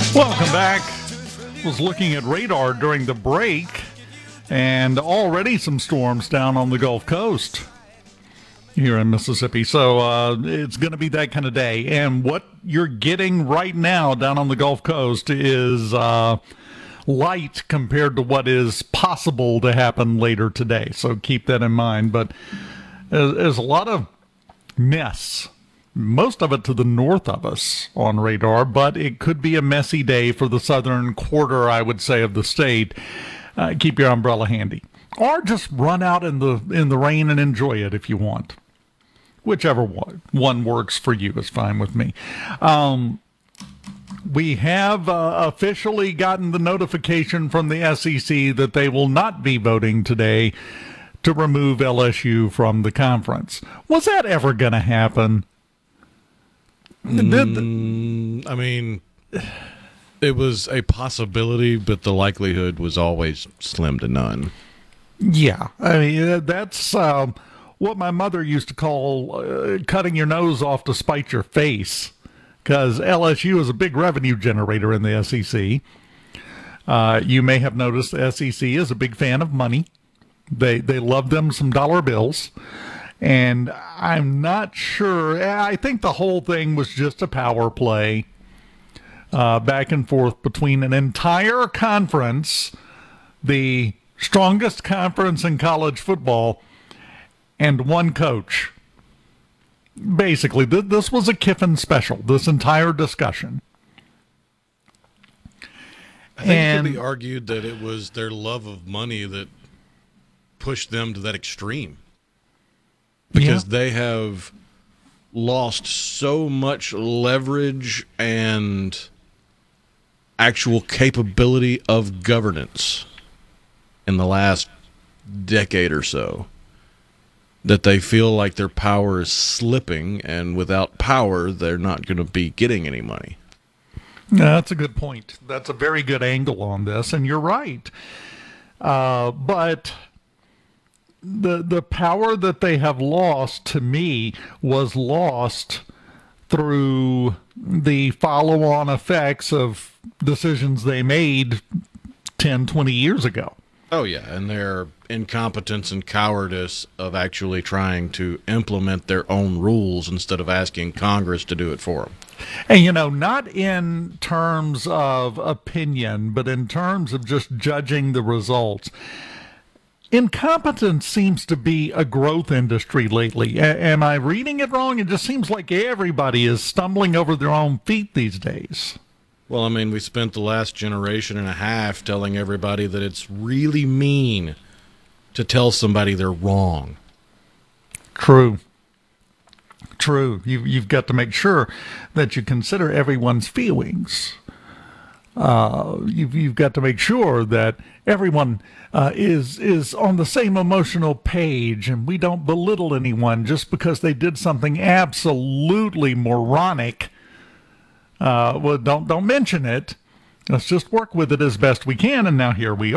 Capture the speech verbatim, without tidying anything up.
Welcome back. Was looking at radar during the break, and already some storms down on the Gulf Coast here in Mississippi. So uh, it's going to be that kind of day. And what you're getting right now down on the Gulf Coast is uh, light compared to what is possible to happen later today. So keep that in mind. But there's a lot of mess, most of it to the north of us on radar, but it could be a messy day for the southern quarter, I would say, of the state. Uh, keep your umbrella handy, or just run out in the in the rain and enjoy it if you want. Whichever one, one works for you is fine with me. Um, we have uh, officially gotten the notification from the S E C that they will not be voting today to remove L S U from the conference. Was that ever going to happen? Mm, I mean, it was a possibility, but the likelihood was always slim to none. Yeah, I mean, that's um, what my mother used to call uh, cutting your nose off to spite your face, because L S U is a big revenue generator in the S E C. Uh, you may have noticed the S E C is a big fan of money. They they love them some dollar bills. And I'm not sure. I think the whole thing was just a power play uh, back and forth between an entire conference, the strongest conference in college football, and one coach. Basically, th- this was a Kiffin special, this entire discussion. I think and, it could be argued that it was their love of money that pushed them to that extreme. Because yeah. they have lost so much leverage and actual capability of governance in the last decade or so that they feel like their power is slipping, and without power, they're not going to be getting any money. Yeah, that's a good point. That's a very good angle on this, and you're right. Uh, but... The the power that they have lost, to me, was lost through the follow-on effects of decisions they made ten, twenty years ago. Oh, yeah, and their incompetence and cowardice of actually trying to implement their own rules instead of asking Congress to do it for them. And, you know, not in terms of opinion, but in terms of just judging the results. Incompetence seems to be a growth industry lately. A- am I reading it wrong? It just seems like everybody is stumbling over their own feet these days. Well, I mean, we spent the last generation and a half telling everybody that it's really mean to tell somebody they're wrong. True. True. You, you've got to make sure that you consider everyone's feelings. Uh, you've, you've got to make sure that everyone uh, is is on the same emotional page, and we don't belittle anyone just because they did something absolutely moronic. Uh, well, don't don't mention it. Let's just work with it as best we can, and now here we are.